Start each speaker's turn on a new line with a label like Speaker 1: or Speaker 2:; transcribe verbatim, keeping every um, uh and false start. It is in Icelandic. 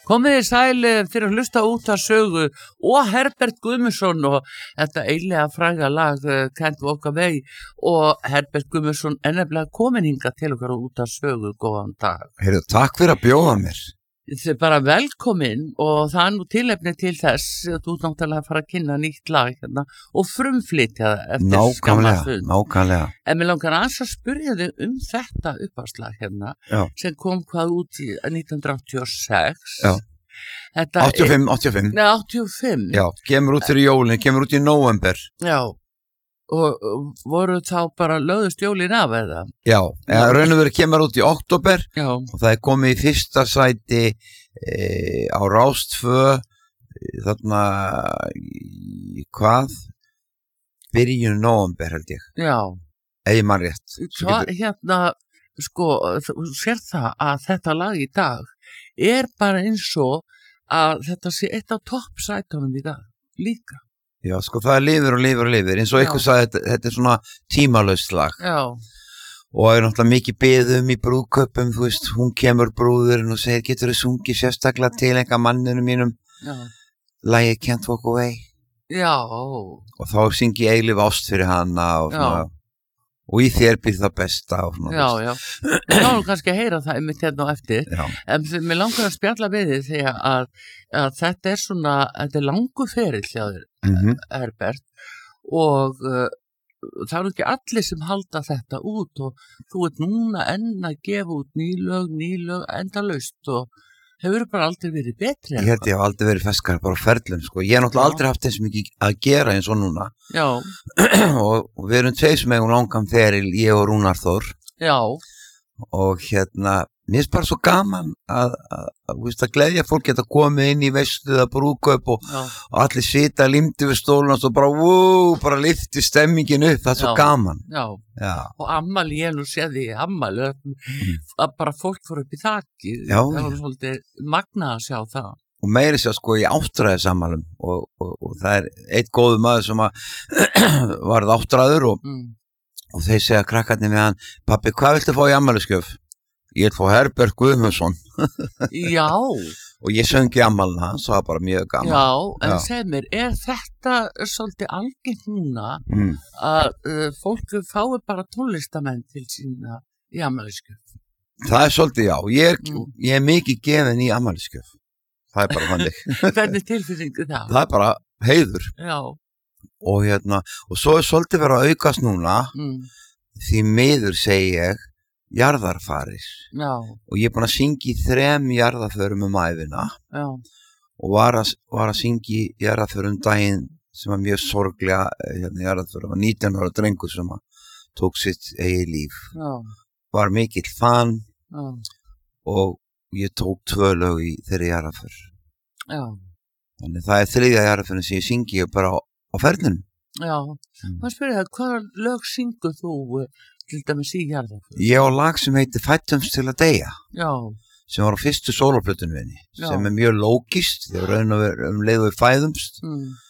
Speaker 1: Komið þið sæl fyrir að hlusta út að sögu og Herbert Guðmundsson og þetta eiginlega fræga lag Can't Walk Away og Herbert Guðmundsson er nefnilega komin hingað til okkar út að sögu, góðan dag.
Speaker 2: Heyrðu, takk fyrir að bjóða mér.
Speaker 1: Þið er bara velkomin og það er nú tilefni til þess að þú náttúrulega fara að kynna nýtt lag hérna og frumflytja það eftir skamma stund.
Speaker 2: Nákvæmlega.
Speaker 1: En mér langar aðeins að spyrja þig um þetta uppáslag hérna
Speaker 2: Já.
Speaker 1: sem kom hvað út í nítján hundruð áttatíu og sex.
Speaker 2: Já.
Speaker 1: Þetta
Speaker 2: áttatíu og fimm, áttatíu og fimm.
Speaker 1: Nei, áttatíu og fimm.
Speaker 2: Já, kemur út fyrir jólin, kemur út í nóvember.
Speaker 1: Já. Og voru þá bara lögðust jólin af eða?
Speaker 2: Já, eða raun og verið kemur út í október
Speaker 1: Já.
Speaker 2: og það er komið í fyrsta sæti e, á Rástvö e, þarna í hvað? Byrjun nóvember held ég.
Speaker 1: Já.
Speaker 2: Ef ég man rétt.
Speaker 1: Hva, getur... Hérna, sko, þú sér það að þetta lag í dag er bara eins og að þetta sé eitt af toppsætunum í dag, líka.
Speaker 2: Já, sko það er lifir og lifir og lifir, eins og eitthvað sagði þetta, þetta er svona tímalaust lag.
Speaker 1: Já.
Speaker 2: Og það er náttúrulega mikið beðum í brúðköpum, þú veist, hún kemur brúðurinn og segir, getur þið sungið sérstaklega til einhver manninu mínum,
Speaker 1: Já.
Speaker 2: lagið Can't Walk Away.
Speaker 1: Já.
Speaker 2: Og þá syngi ég eilíf ást fyrir hana og svona,
Speaker 1: Já.
Speaker 2: og í þér býr það besta og svona.
Speaker 1: Já, já. Ég náðu kannski að heyra það einmitt hérna á eftir,
Speaker 2: Já.
Speaker 1: en mér langar að spjalla við þið þegar að, að þetta er svona, þetta er langu ferill hjá þér,
Speaker 2: Mm-hmm.
Speaker 1: Herbert, og uh, það eru ekki allir sem halda þetta út og þú ert núna enn að gefa út nýlög, nýlög, endalaust og hefur bara aldrei verið betri.
Speaker 2: Ég held ég hef aldrei verið feskar bara á ferlum, sko. Ég hef náttúrulega aldrei haft eins mikið að gera eins og núna.
Speaker 1: Já.
Speaker 2: og, og við erum tveir sem eigum langan feril, ég og Rúnar Þór.
Speaker 1: Já.
Speaker 2: Og hérna, mér finnst bara svo gaman að, að, að, að, að gleðja fólk geta komið inn í veislu eða brúðkaup og, og allir sita límdi við stólun og svo bara, wow, bara lyfti stemmingin upp, það er svo
Speaker 1: Já.
Speaker 2: gaman.
Speaker 1: Já.
Speaker 2: Já.
Speaker 1: Og ammali, ég nú sé því ammali, mm. að bara fólk fór upp í þakki,
Speaker 2: Já.
Speaker 1: það var svolítið magnað að sjá það.
Speaker 2: Og meiri sér sko í áttræðisammælum og, og, og það er eitt góður maður sem að varð áttræður og,
Speaker 1: mm.
Speaker 2: og þeir segja krakkarnir með hann, pappi, hvað viltu fá í ammælisgjöf? Ég vil fá Herbert Guðmundsson.
Speaker 1: Já.
Speaker 2: Og ég söngi ammælina hans, það var bara mjög gaman.
Speaker 1: Já, en
Speaker 2: Já.
Speaker 1: segð mér, er þetta svolítið algengt núna
Speaker 2: Mm.
Speaker 1: að uh, fólk fái bara tónlistamenn til sína í ammælisgjöf?
Speaker 2: Það er svolítið já, ég er,
Speaker 1: Mm.
Speaker 2: ég er mikið gefin í ammælisgjöf. Það er bara þannig.
Speaker 1: Hvernig tilfinningu það?
Speaker 2: Það er bara heiður.
Speaker 1: Já.
Speaker 2: Og hérna, og svo er svolítið verið að aukast núna,
Speaker 1: Mm.
Speaker 2: því miður segi ég, jarðarfarir.
Speaker 1: Já.
Speaker 2: Og ég er búin að syngja í þrem jarðarförum um æfina
Speaker 1: Já.
Speaker 2: og var að, var að syngja í jarðarförum daginn sem var mjög sorglega, hérna jarðarförum, var nítján ára drengur sem tók sitt eigið líf.
Speaker 1: Já.
Speaker 2: Var mikill fan
Speaker 1: Já.
Speaker 2: og ég tók tvö lög í þeirri jarðarför.
Speaker 1: Já.
Speaker 2: Þannig það er þriðja jarðarförin sem ég syngi bara á, á ferðinum.
Speaker 1: Já.
Speaker 2: Mm.
Speaker 1: Maður spyrir það, hvaða lög syngur þú uh, til dæmis í jarðarför?
Speaker 2: Ég á lag sem heitir Fættumst til að deyja,
Speaker 1: Já.
Speaker 2: sem var á fyrstu sólóplötunum minni,
Speaker 1: Já.
Speaker 2: sem er mjög lógist, þegar raun og veru um leið og við fæðumst.
Speaker 1: Mm.